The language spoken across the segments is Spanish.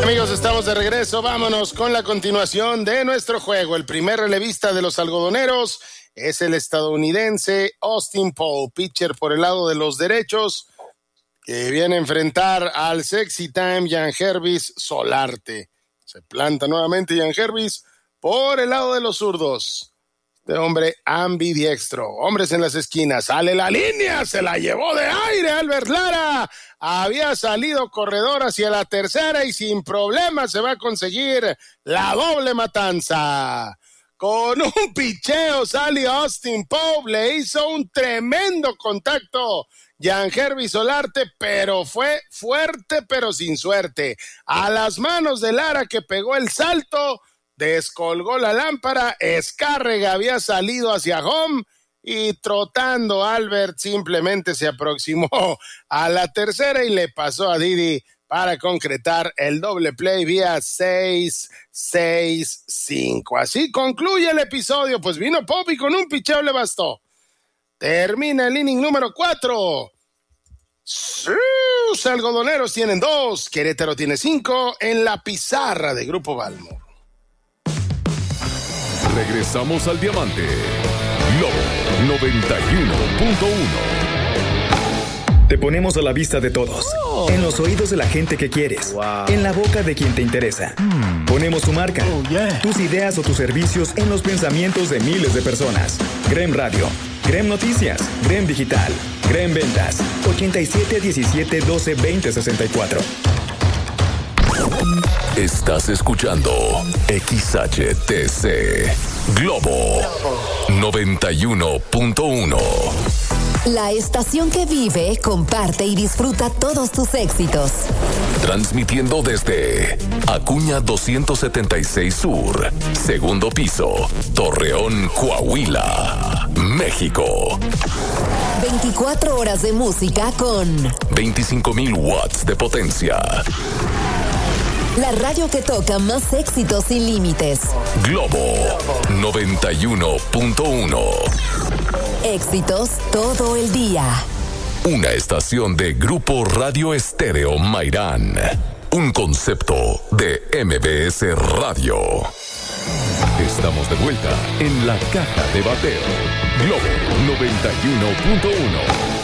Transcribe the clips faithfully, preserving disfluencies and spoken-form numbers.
Amigos, estamos de regreso. Vámonos con la continuación de nuestro juego. El primer relevista de los algodoneros es el estadounidense Austin Poe, pitcher por el lado de los derechos, que viene a enfrentar al sexy time Yangervis Solarte. Se planta nuevamente Yangervis por el lado de los zurdos. De hombre ambidiestro, hombres en las esquinas, sale la línea, se la llevó de aire Albert Lara, había salido corredor hacia la tercera y sin problema se va a conseguir la doble matanza. Con un picheo sale Austin Poe, le hizo un tremendo contacto Yangervis Solarte, pero fue fuerte pero sin suerte. A las manos de Lara, que pegó el salto, descolgó la lámpara, Escárrega había salido hacia home y trotando Albert simplemente se aproximó a la tercera y le pasó a Didi para concretar el doble play vía seis seis cinco. Así concluye el episodio, pues vino Poppy con un picheo le bastó. Termina el inning número cuatro. Sus algodoneros tienen dos, Querétaro tiene cinco en la pizarra de Grupo Balmo. Regresamos al Diamante. Globo noventa y uno punto uno. Te ponemos a la vista de todos. Oh. En los oídos de la gente que quieres. Wow. En la boca de quien te interesa. Mm. Ponemos tu marca, oh, yeah. tus ideas o tus servicios en los pensamientos de miles de personas. Grem Radio, Grem Noticias, Grem Digital, Grem Ventas. ochenta y siete diecisiete doce veinte sesenta y cuatro. Estás escuchando X H T C Globo noventa y uno punto uno. La estación que vive, comparte y disfruta todos tus éxitos. Transmitiendo desde Acuña doscientos setenta y seis Sur, segundo piso, Torreón, Coahuila, México. veinticuatro horas de música con veinticinco mil watts de potencia. La radio que toca más éxitos sin límites. Globo noventa y uno punto uno. Éxitos todo el día. Una estación de Grupo Radio Estéreo Mairán. Un concepto de M B S Radio. Estamos de vuelta en la caja de bateo. Globo noventa y uno punto uno.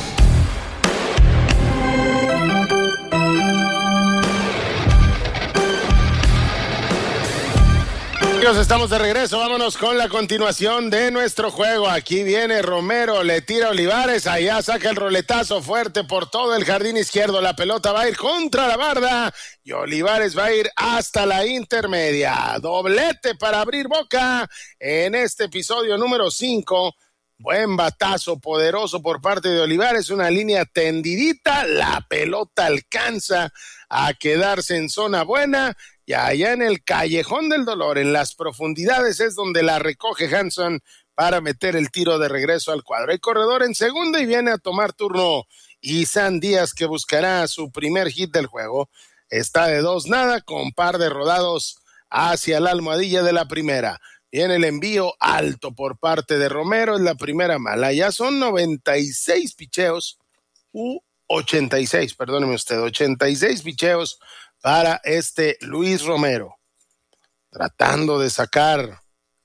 Estamos de regreso, vámonos con la continuación de nuestro juego. Aquí viene Romero, le tira a Olivares, allá saca el roletazo fuerte por todo el jardín izquierdo, la pelota va a ir contra la barda y Olivares va a ir hasta la intermedia. Doblete para abrir boca en este episodio número cinco. Buen batazo poderoso por parte de Olivares, una línea tendidita, la pelota alcanza a quedarse en zona buena. Y allá en el callejón del dolor, en las profundidades, es donde la recoge Hanson para meter el tiro de regreso al cuadro. Hay corredor en segunda y viene a tomar turno Isan Díaz, que buscará su primer hit del juego. Está de dos nada con par de rodados hacia la almohadilla de la primera. Viene el envío alto por parte de Romero, es la primera mala. Ya son noventa y seis picheos, u ochenta y seis, perdóneme usted, ochenta y seis picheos para este Luis Romero, tratando de sacar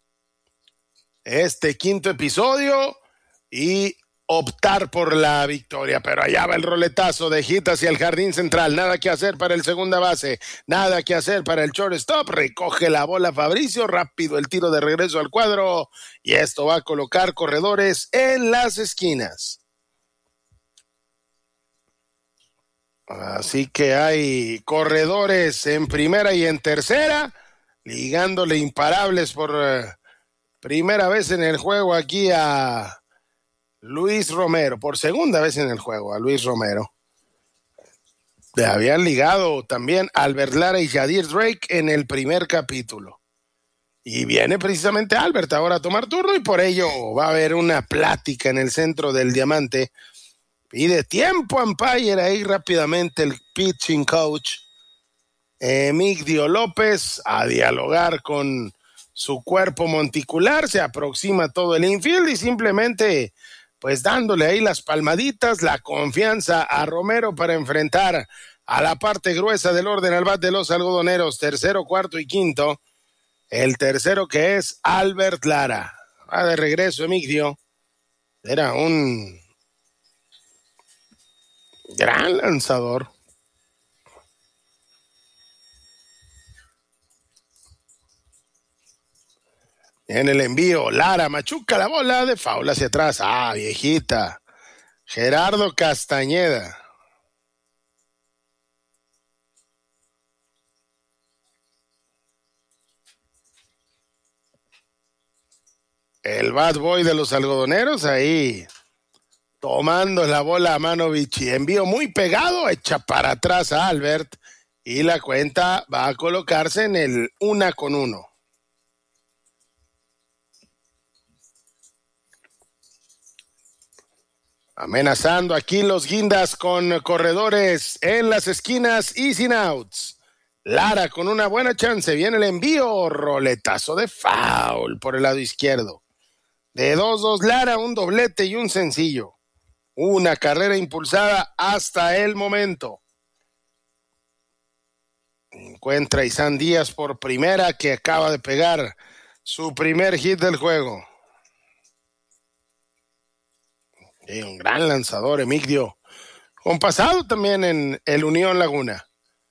este quinto episodio y optar por la victoria, pero allá va el roletazo de hit hacia el jardín central, nada que hacer para el segunda base, nada que hacer para el shortstop, recoge la bola Fabricio, rápido el tiro de regreso al cuadro, y esto va a colocar corredores en las esquinas. Así que hay corredores en primera y en tercera, ligándole imparables por uh, primera vez en el juego aquí a Luis Romero, por segunda vez en el juego a Luis Romero. Le habían ligado también Albert Lara y Yadir Drake en el primer capítulo. Y viene precisamente Albert ahora a tomar turno y por ello va a haber una plática en el centro del diamante. Pide tiempo umpire ahí rápidamente el pitching coach Emigdio López a dialogar con su cuerpo monticular, se aproxima todo el infield y simplemente pues dándole ahí las palmaditas, la confianza a Romero para enfrentar a la parte gruesa del orden al bat de los algodoneros, tercero, cuarto y quinto. El tercero que es Albert Lara. Va de regreso Emigdio. Era un gran lanzador. En el envío, Lara machuca la bola de foul hacia atrás. Ah, viejita. Gerardo Castañeda. El bad boy de los algodoneros ahí tomando la bola a mano Vichy. Envío muy pegado, echa para atrás a Albert y la cuenta va a colocarse en el una con uno. Amenazando aquí los guindas con corredores en las esquinas y sin outs. Lara con una buena chance. Viene el envío. Roletazo de foul por el lado izquierdo. De dos dos Lara, un doblete y un sencillo. Una carrera impulsada hasta el momento. Encuentra Isan Díaz por primera, que acaba de pegar su primer hit del juego. Y un gran lanzador, Emigdio, con pasado también en el Unión Laguna.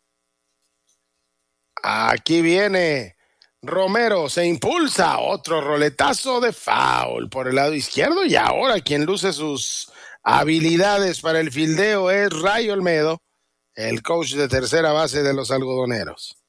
Aquí viene Romero, se impulsa, otro roletazo de foul por el lado izquierdo, y ahora quien luce sus habilidades para el fildeo es Ray Olmedo, el coach de tercera base de los algodoneros.